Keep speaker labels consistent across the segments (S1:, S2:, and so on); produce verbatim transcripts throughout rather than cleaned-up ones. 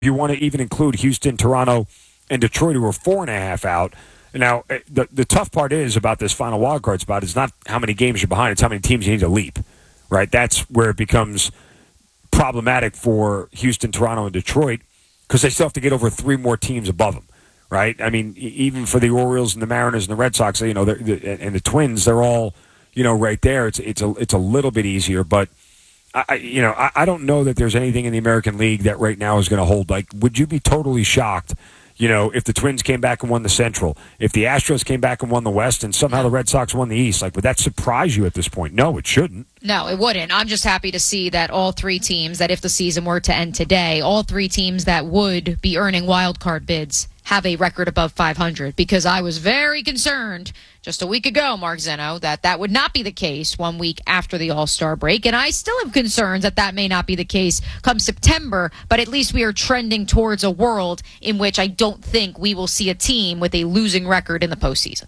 S1: you want to even include Houston, Toronto, and Detroit, who are four and a half out. Now, the the tough part is about this final wild card spot is not how many games you're behind; it's how many teams you need to leap. Right? That's where it becomes problematic for Houston, Toronto, and Detroit because they still have to get over three more teams above them. Right? I mean, even for the Orioles and the Mariners and the Red Sox, you know, and the Twins, they're all, you know, right there. It's it's a it's a little bit easier, but I, you know, I, I don't know that there's anything in the American League that right now is going to hold. Like, would you be totally shocked, you know, if the Twins came back and won the Central, if the Astros came back and won the West, and somehow the Red Sox won the East? Like, would that surprise you at this point? No, it shouldn't.
S2: No, it wouldn't. I'm just happy to see that all three teams, that if the season were to end today, all three teams that would be earning wild card bids have a record above five hundred, because I was very concerned just a week ago, Mark Zeno, that that would not be the case one week after the All-Star break. And I still have concerns that that may not be the case come September, but at least we are trending towards a world in which I don't think we will see a team with a losing record in the postseason.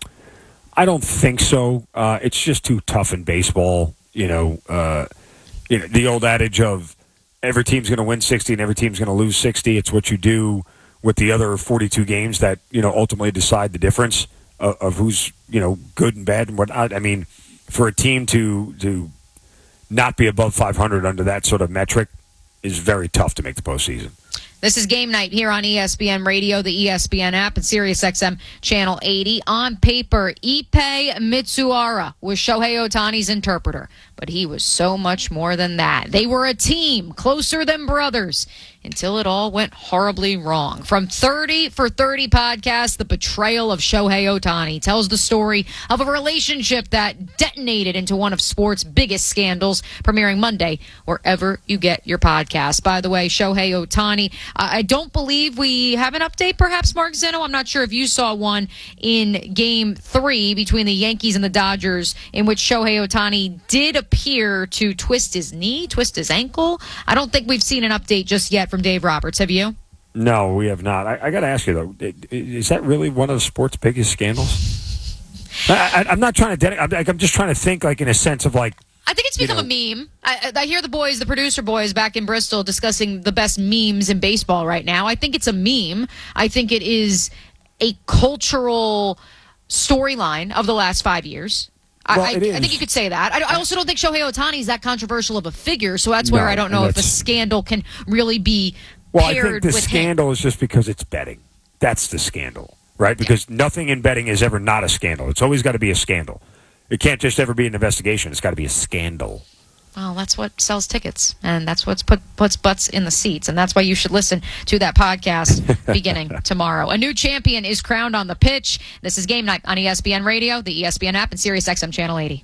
S1: I don't think so. Uh, it's just too tough in baseball. You know, uh, you know, the old adage of every team's going to win sixty and every team's going to lose sixty. It's what you do with the other forty-two games that, you know, ultimately decide the difference of, of who's, you know, good and bad and whatnot. I mean, for a team to to not be above five hundred under that sort of metric is very tough to make the postseason.
S2: This is Game Night here on E S P N Radio, the E S P N app, and SiriusXM Channel eighty. On paper, Ippei Mitsuhara was Shohei Ohtani's interpreter, but he was so much more than that. They were a team, closer than brothers, until it all went horribly wrong. From thirty for thirty podcast, The Betrayal of Shohei Ohtani tells the story of a relationship that detonated into one of sports' biggest scandals, premiering Monday wherever you get your podcast. By the way, Shohei Ohtani, I don't believe we have an update, perhaps, Mark Zeno. I'm not sure if you saw one in Game three between the Yankees and the Dodgers, in which Shohei Ohtani did appear to twist his knee, twist his ankle. I don't think we've seen an update just yet from Dave Roberts. Have you?
S1: No, we have not. I, I got to ask you, though, is that really one of the sport's biggest scandals? I, I, I'm not trying to, dedic- I'm, I'm just trying to think, like, in a sense of, like,
S2: I think it's become you know, a meme. I, I hear the boys, the producer boys back in Bristol, discussing the best memes in baseball right now. I think it's a meme. I think it is a cultural storyline of the last five years.
S1: Well,
S2: I, I, I think you could say that. I, I also don't think Shohei Ohtani is that controversial of a figure, so that's where
S1: no,
S2: I don't know if a scandal can really be
S1: well,
S2: paired
S1: I think the
S2: with
S1: scandal
S2: him.
S1: is just because it's betting. That's the scandal, right? Because yeah. nothing in betting is ever not a scandal. It's always got to be a scandal. It can't just ever be an investigation. It's got to be a scandal.
S2: Well, that's what sells tickets, and that's what's put puts butts in the seats, and that's why you should listen to that podcast beginning tomorrow. A new champion is crowned on the pitch. This is Game Night on E S P N Radio, the E S P N app, and SiriusXM Channel eighty.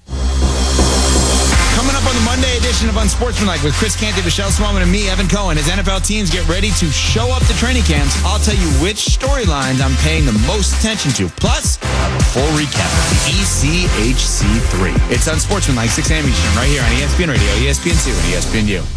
S3: Coming up on the Monday edition of Unsportsmanlike with Chris Canty, Michelle Smallman, and me, Evan Cohen, as N F L teams get ready to show up to training camps, I'll tell you which storylines I'm paying the most attention to. Plus, a full recap of the E C H C three. It's Unsportsmanlike, six a.m. Eastern, right here on E S P N Radio, E S P N two, and E S P N U.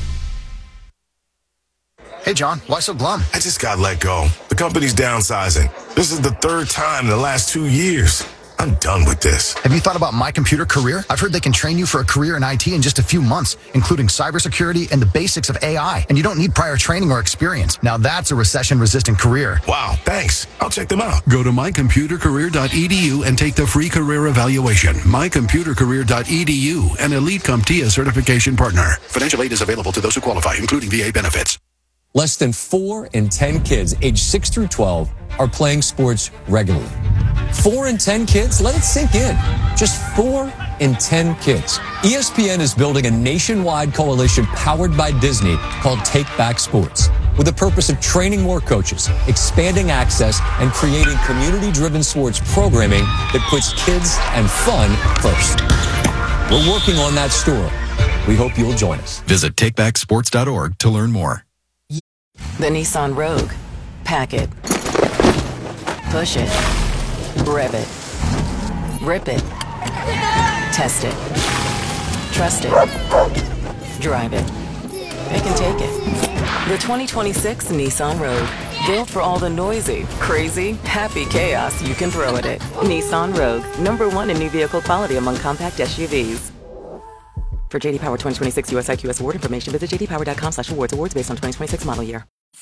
S4: Hey, John, why so glum?
S5: I just got let go. The company's downsizing. This is the third time in the last two years. I'm done with this.
S4: Have you thought about My Computer Career? I've heard they can train you for a career in I T in just a few months, including cybersecurity and the basics of A I. And you don't need prior training or experience. Now that's a recession-resistant career.
S5: Wow, thanks. I'll check them out.
S6: Go to my computer career dot e d u and take the free career evaluation. my computer career dot e d u, an Elite CompTIA certification partner. Financial aid is available to those who qualify, including V A benefits.
S7: Less than four in ten kids aged six through twelve are playing sports regularly. Four in ten kids? Let it sink in. Just four in ten kids. E S P N is building a nationwide coalition powered by Disney called Take Back Sports, with the purpose of training more coaches, expanding access, and creating community-driven sports programming that puts kids and fun first. We're working on that story. We hope you'll join us.
S8: Visit take back sports dot org to learn more.
S9: The Nissan Rogue. Pack it. Push it. Rev it. Rip it. Test it. Trust it. Drive it. It can take it. The twenty twenty-six Nissan Rogue. Built for all the noisy, crazy, happy chaos you can throw at it. Nissan Rogue. Number one in new vehicle quality among compact S U Vs. For J D Power twenty twenty-six U S I Q S award information, visit j d power dot com slash awards. Awards based on twenty twenty-six model year.